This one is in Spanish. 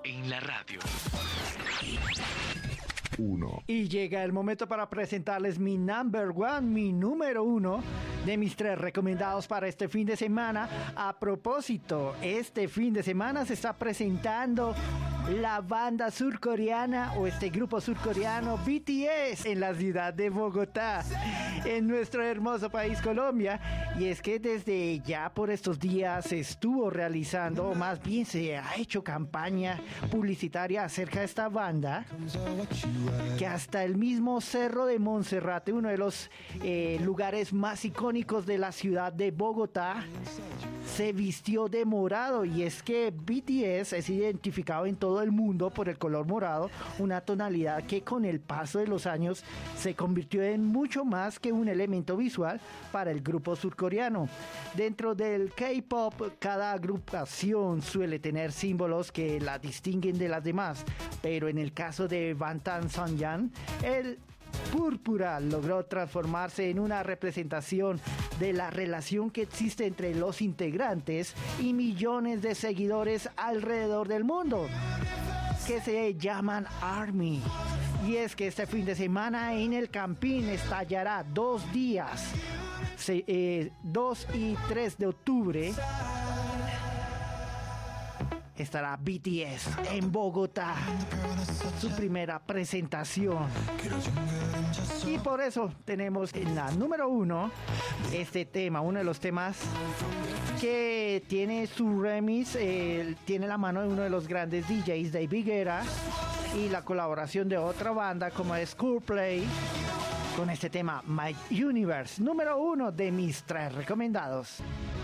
en la radio. Y llega el momento para presentarles mi number one, mi número uno de mis 3 recomendados para este fin de semana. A propósito, este fin de semana se está presentando la banda surcoreana o este grupo surcoreano BTS en la ciudad de Bogotá, en nuestro hermoso país Colombia. Y es que desde ya por estos días se estuvo realizando, o más bien se ha hecho campaña publicitaria acerca de esta banda, que hasta el mismo Cerro de Monserrate, uno de los lugares más icónicos de la ciudad de Bogotá, se vistió de morado. Y es que BTS es identificado en todo el mundo por el color morado, una tonalidad que con el paso de los años se convirtió en mucho más que un elemento visual para el grupo surcoreano. Dentro del K-pop, cada agrupación suele tener símbolos que la distinguen de las demás, pero en el caso de Bangtan Sonyeon, el púrpura logró transformarse en una representación de la relación que existe entre los integrantes y millones de seguidores alrededor del mundo, que se llaman ARMY. Y es que este fin de semana en el Campín estallará 2 días, 2 y 3 de octubre, estará BTS en Bogotá, su primera presentación. Y por eso tenemos en la número 1 este tema, uno de los temas que tiene su remix, tiene la mano de uno de los grandes DJs, David Guetta, y la colaboración de otra banda como es Coldplay, con este tema My Universe, número 1 de mis 3 recomendados.